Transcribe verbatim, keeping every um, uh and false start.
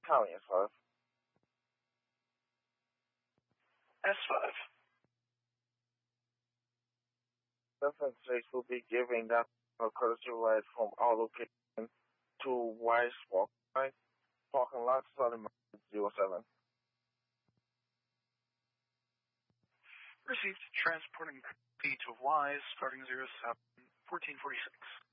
County S five. S five. seven six will be giving that a courtesy ride from our location to Wise Walk, right? Parking lot starting zero seven. Received. Transporting P to Wise starting zero seven, fourteen forty-six.